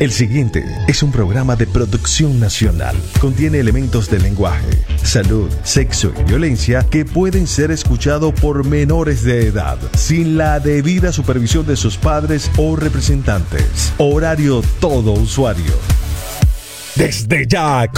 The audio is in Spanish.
El siguiente es un programa de producción nacional. Contiene elementos de lenguaje, salud, sexo y violencia que pueden ser escuchados por menores de edad, sin la debida supervisión de sus padres o representantes. Horario todo usuario. Desde ya